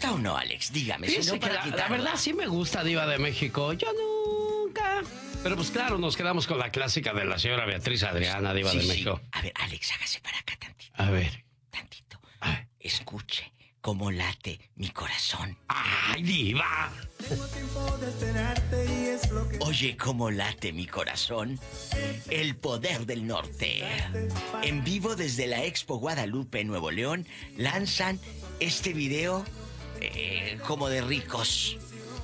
gusta o no, Alex? Dígame. Si no, para la verdad sí me gusta Diva de México. Yo nunca. Pero pues claro, nos quedamos con la clásica de la señora Beatriz Adriana, Diva de México. A ver, Alex, hágase para acá tantito. A ver. Tantito. Escuche cómo late mi corazón. ¡Ay, Diva! Oye, cómo late mi corazón. El poder del norte. En vivo desde la Expo Guadalupe, Nuevo León, lanzan este video como de ricos.